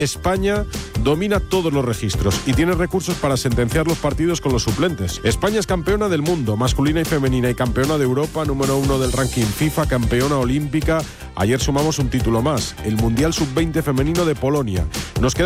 España domina todos los registros y tiene recursos para sentenciar los partidos con los suplentes. España es campeona del mundo, masculina y femenina, y campeona de Europa, número 1 del ranking FIFA, campeona olímpica. Ayer sumamos un título más, el Mundial Sub-20 femenino de Polonia. Nos queda